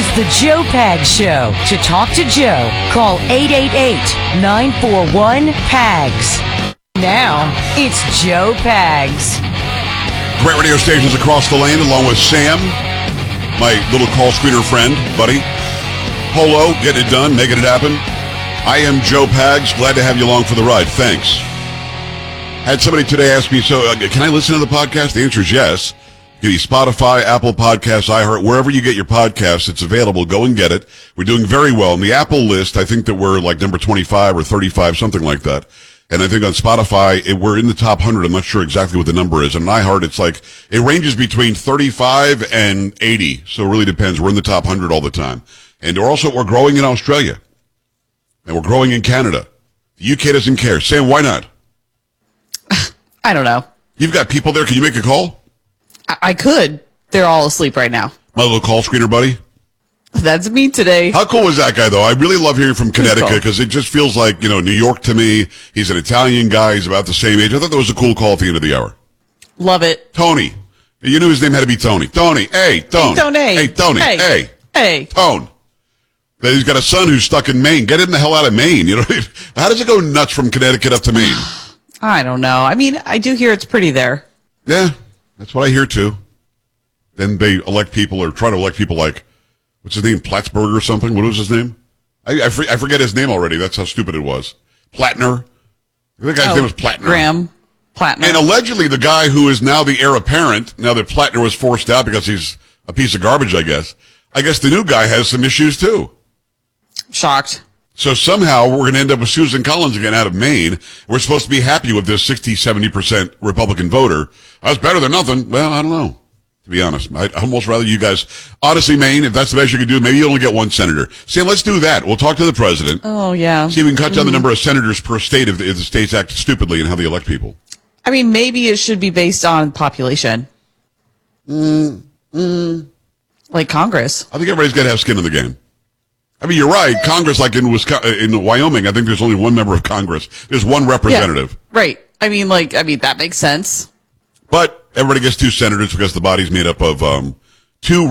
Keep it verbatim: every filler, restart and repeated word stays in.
the Joe Pags Show. To talk to Joe, call eight eight eight, nine four one, P A G S. Now, it's Joe Pags. Great radio stations across the land, along with Sam, my little call screener friend, buddy. Polo, getting it done, making it happen. I am Joe Pags. Glad to have you along for the ride. Thanks. Had somebody today ask me, so uh, can I listen to the podcast? The answer is yes. Give you Spotify, Apple Podcasts, iHeart, wherever you get your podcasts, it's available. Go and get it. We're doing very well. In the Apple list, I think that we're like number twenty-five or thirty-five, something like that. And I think on Spotify, it, we're in the top one hundred. I'm not sure exactly what the number is. And on iHeart, it's like, it ranges between thirty-five and eighty. So it really depends. We're in the top one hundred all the time. And we're also, we're growing in Australia. And we're growing in Canada. The U K doesn't care. Sam, why not? I don't know. You've got people there. Can you make a call? I, I could. They're all asleep right now. My little call screener buddy. That's me today. How cool was that guy, though? I really love hearing from Connecticut cool. because it just feels like, you know, New York to me. He's an Italian guy. He's about the same age. I thought that was a cool call at the end of the hour. Love it. Tony. You knew his name had to be Tony. Tony. Hey, Tony. Hey, Tony. Hey, Tony. Hey. Hey. Hey. Tone. But he's got a son who's stuck in Maine. Get him the hell out of Maine. You know, how does it go nuts from Connecticut up to Maine? I don't know. I mean, I do hear it's pretty there. Yeah, that's what I hear, too. Then they elect people or try to elect people like, what's his name, Plattsburgh or something? What was his name? I, I, for, I forget his name already. That's how stupid it was. Plattner. The guy's oh, name was Plattner. Graham Plattner. And allegedly the guy who is now the heir apparent, now that Plattner was forced out because he's a piece of garbage, I guess, I guess the new guy has some issues, too. Shocked. So somehow we're going to end up with Susan Collins again out of Maine. We're supposed to be happy with this sixty, seventy percent Republican voter. That's better than nothing. Well, I don't know, to be honest. I'd almost rather you guys, honestly, Maine, if that's the best you can do, maybe you only get one senator. Sam, let's do that. We'll talk to the president. Oh, yeah. See if we can cut down mm. the number of senators per state if the, if the states act stupidly and how they elect people. I mean, maybe it should be based on population. Mm, mm. Like Congress. I think everybody's got to have skin in the game. I mean, you're right. Congress, like in Wisconsin, in Wyoming, I think there's only one member of Congress. There's one representative. Yeah, right. I mean, like, I mean, that makes sense. But everybody gets two senators because the body's made up of um, two